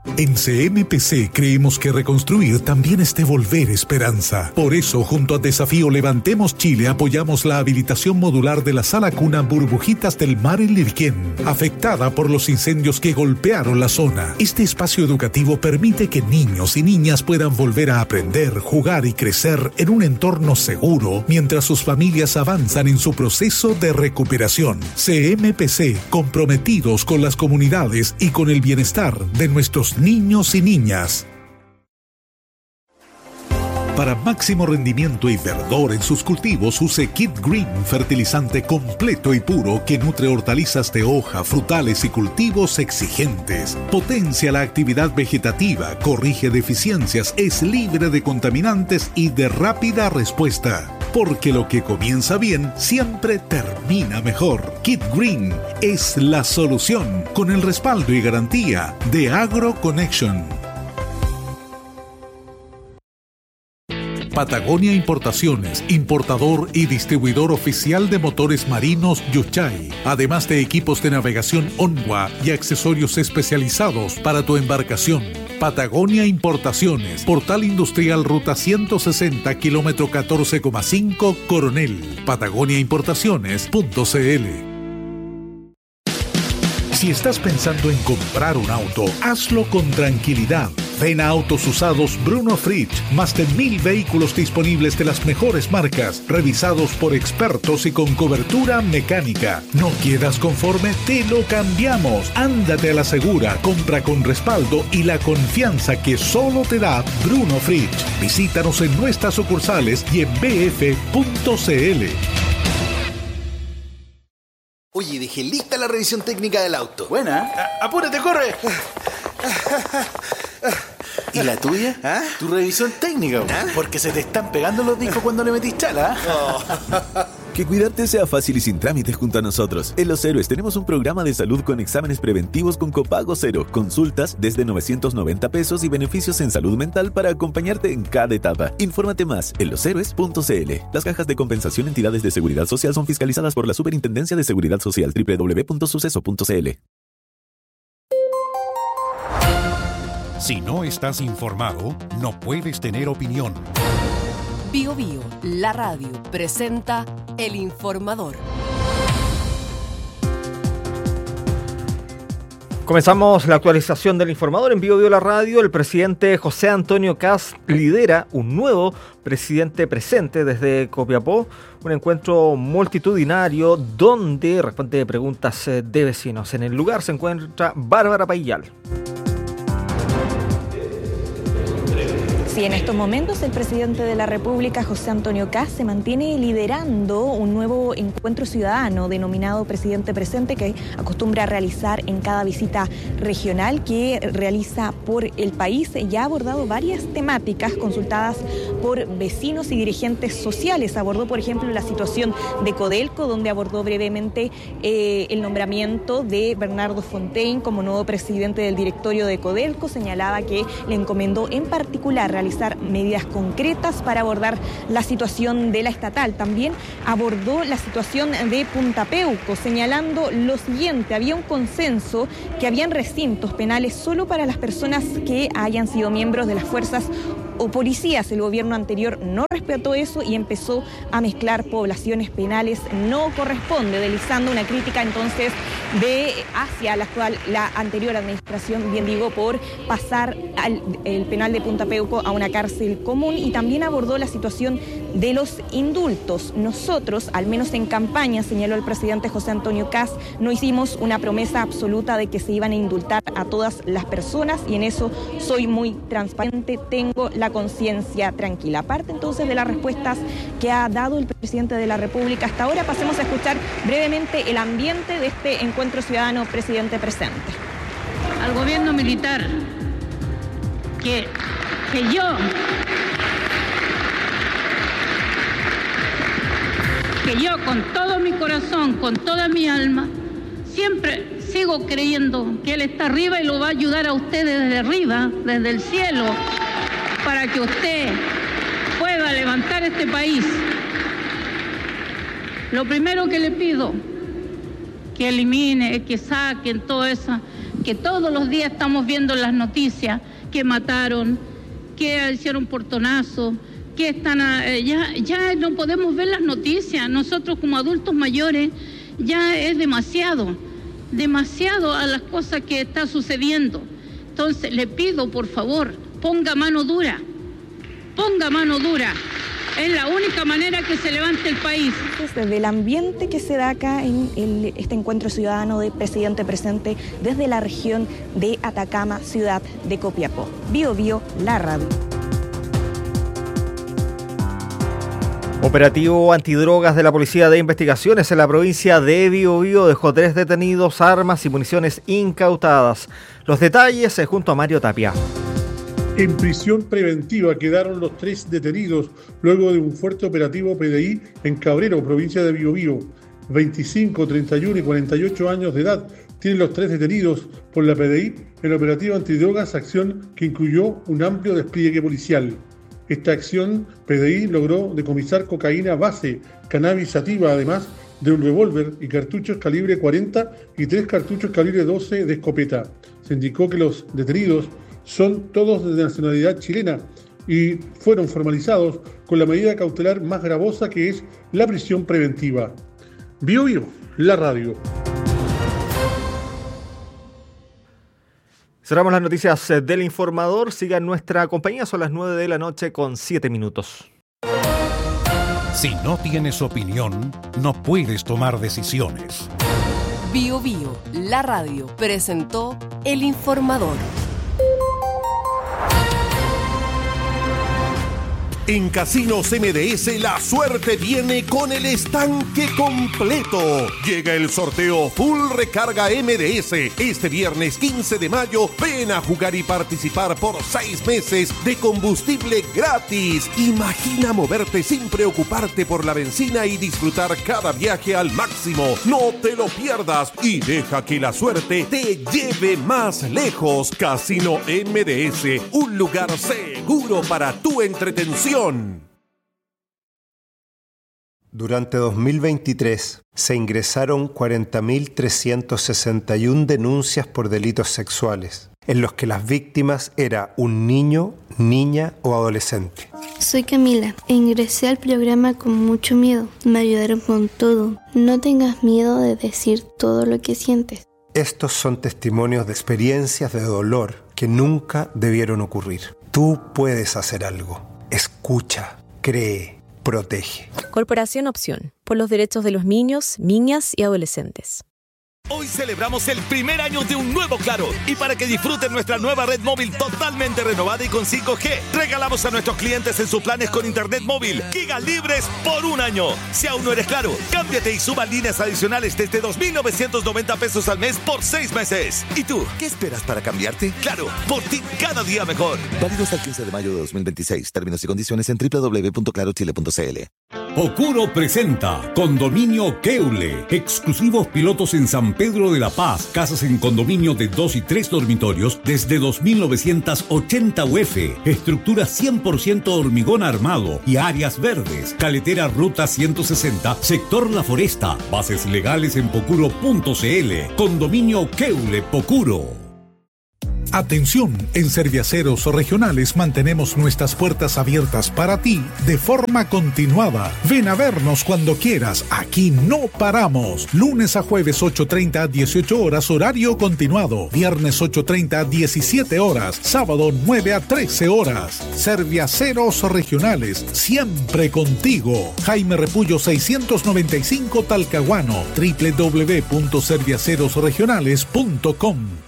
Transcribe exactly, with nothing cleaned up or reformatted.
En C M P C creemos que reconstruir también es devolver esperanza. Por eso, junto a Desafío Levantemos Chile, apoyamos la habilitación modular de la sala cuna Burbujitas del Mar en Lirquén, afectada por los incendios que golpearon la zona. Este espacio educativo permite que niños y niñas puedan volver a aprender, jugar y crecer en un entorno seguro, mientras sus familias avanzan en su proceso de recuperación. C M P C, comprometidos con las comunidades y con el bienestar de nuestros niños y niñas. Para máximo rendimiento y verdor en sus cultivos, use Kid Green, fertilizante completo y puro que nutre hortalizas de hoja, frutales y cultivos exigentes. Potencia la actividad vegetativa, corrige deficiencias, es libre de contaminantes y de rápida respuesta. Porque lo que comienza bien siempre termina mejor. Kid Green es la solución, con el respaldo y garantía de AgroConnection. Patagonia Importaciones, importador y distribuidor oficial de motores marinos Yuchay, además de equipos de navegación Onwa y accesorios especializados para tu embarcación. Patagonia Importaciones, Portal Industrial Ruta ciento sesenta, kilómetro catorce coma cinco, Coronel. patagonia importaciones punto c l. Si estás pensando en comprar un auto, hazlo con tranquilidad. Ven a Autos Usados Bruno Fritsch, más de mil vehículos disponibles de las mejores marcas, revisados por expertos y con cobertura mecánica. ¿No quedas conforme? Te lo cambiamos. Ándate a la segura, compra con respaldo y la confianza que solo te da Bruno Fritsch. Visítanos en nuestras sucursales y en b f punto c l. Oye, dejé lista la revisión técnica del auto. Buena. A- apúrate, corre. ¿Y la tuya? ¿Ah? Tu revisión técnica, ¿Ah? Porque se te están pegando los discos cuando le metís chala. Oh. Que cuidarte sea fácil y sin trámites junto a nosotros. En Los Héroes tenemos un programa de salud con exámenes preventivos con copago cero, consultas desde novecientos noventa pesos y beneficios en salud mental para acompañarte en cada etapa. Infórmate más en los héroes punto c l. Las cajas de compensación entidades de seguridad social son fiscalizadas por la Superintendencia de Seguridad Social. doble u doble u doble u punto suceso punto c l. Si no estás informado, no puedes tener opinión. Bio Bio, la radio, presenta El Informador. Comenzamos la actualización del Informador en Bio Bio, la radio. El presidente José Antonio Kast lidera un nuevo presidente presente desde Copiapó, un encuentro multitudinario donde responde preguntas de vecinos. En el lugar se encuentra Bárbara Paillal. Sí, en estos momentos el presidente de la República, José Antonio Kast, se mantiene liderando un nuevo encuentro ciudadano denominado Presidente Presente, que acostumbra a realizar en cada visita regional que realiza por el país. Ya ha abordado varias temáticas consultadas por vecinos y dirigentes sociales. Abordó, por ejemplo, la situación de Codelco, donde abordó brevemente eh, el nombramiento de Bernardo Fontaine como nuevo presidente del directorio de Codelco. Señalaba que le encomendó en particular realizar medidas concretas para abordar la situación de la estatal. También abordó la situación de Punta Peuco, señalando lo siguiente: había un consenso que habían recintos penales solo para las personas que hayan sido miembros de las fuerzas o policías. El gobierno anterior no respetó eso y empezó a mezclar poblaciones penales. No corresponde, deslizando una crítica entonces de hacia la actual, la anterior administración, bien digo, por pasar al el penal de Punta Peuco a una cárcel común. Y también abordó la situación de los indultos. Nosotros, al menos en campaña, señaló el presidente José Antonio Kast, no hicimos una promesa absoluta de que se iban a indultar a todas las personas, y en eso soy muy transparente, tengo la conciencia tranquila. Aparte entonces de las respuestas que ha dado el presidente de la República hasta ahora, pasemos a escuchar brevemente el ambiente de este encuentro ciudadano Presidente Presente. Al gobierno militar, que, que yo que yo con todo mi corazón, con toda mi alma, siempre sigo creyendo que Él está arriba y lo va a ayudar a ustedes desde arriba, desde el cielo, para que usted pueda levantar este país. Lo primero que le pido, que elimine, que saquen todo eso, porque todos los días estamos viendo en las noticias que mataron, que hicieron portonazos, que están... A, ya, ya no podemos ver las noticias. Nosotros como adultos mayores ya es demasiado, demasiado a las cosas que está sucediendo. Entonces le pido, por favor, ponga mano dura, ponga mano dura. Es la única manera que se levante el país. Desde el ambiente que se da acá en el, este encuentro ciudadano de presidente presente desde la región de Atacama, ciudad de Copiapó. Bio Bio, la radio. Operativo antidrogas de la Policía de Investigaciones en la provincia de Biobío dejó tres detenidos, armas y municiones incautadas. Los detalles es junto a Mario Tapia. En prisión preventiva quedaron los tres detenidos luego de un fuerte operativo P D I en Cabrero, provincia de Biobío. veinticinco, treinta y uno y cuarenta y ocho años de edad tienen los tres detenidos por la P D I en el operativo antidrogas, acción que incluyó un amplio despliegue policial. Esta acción P D I logró decomisar cocaína base, cannabis sativa, además de un revólver y cartuchos calibre cuarenta y tres cartuchos calibre doce de escopeta. Se indicó que los detenidos son todos de nacionalidad chilena y fueron formalizados con la medida cautelar más gravosa, que es la prisión preventiva. Bio Bio, la radio. Cerramos las noticias del Informador. Sigan nuestra compañía, son las nueve de la noche con siete minutos. Si no tienes opinión, no puedes tomar decisiones. Bio Bio, la radio, presentó El Informador. En Casinos M D S la suerte viene con el estanque completo. Llega el sorteo Full Recarga M D S. Este viernes quince de mayo ven a jugar y participar por seis meses de combustible gratis. Imagina moverte sin preocuparte por la benzina y disfrutar cada viaje al máximo. No te lo pierdas y deja que la suerte te lleve más lejos. Casino M D S, un lugar seguro para tu entretención. Durante dos mil veintitrés se ingresaron cuarenta mil trescientas sesenta y una denuncias por delitos sexuales, en los que las víctimas era un niño, niña o adolescente. Soy Camila e ingresé al programa con mucho miedo. Me ayudaron con todo. No tengas miedo de decir todo lo que sientes. Estos son testimonios de experiencias de dolor que nunca debieron ocurrir. Tú puedes hacer algo. Escucha, cree, protege. Corporación Opción, por los derechos de los niños, niñas y adolescentes. Hoy celebramos el primer año de un nuevo Claro. Y para que disfruten nuestra nueva red móvil totalmente renovada y con cinco G, regalamos a nuestros clientes en sus planes con internet móvil gigas libres por un año. Si aún no eres Claro, cámbiate y suba líneas adicionales desde dos mil novecientos noventa pesos al mes por seis meses. ¿Y tú, qué esperas para cambiarte? Claro, por ti cada día mejor. Válido hasta el quince de mayo de dos mil veintiséis. Términos y condiciones en doble u doble u doble u punto claro chile punto c l. Pocuro presenta Condominio Keule. Exclusivos pilotos en San Pedro de la Paz. Casas en condominio de dos y tres dormitorios desde dos mil novecientos ochenta U F. Estructura cien por ciento hormigón armado y áreas verdes. Caletera Ruta ciento sesenta, sector La Foresta. Bases legales en pocuro punto c l. Condominio Keule Pocuro. Atención, en Serviaceros Regionales mantenemos nuestras puertas abiertas para ti de forma continuada. Ven a vernos cuando quieras, aquí no paramos. Lunes a jueves ocho treinta a dieciocho horas, horario continuado. Viernes ocho treinta a diecisiete horas, sábado nueve a trece horas. Serviaceros Regionales, siempre contigo. Jaime Repullo seiscientos noventa y cinco Talcahuano, doble u doble u doble u punto serviaceros regionales punto com.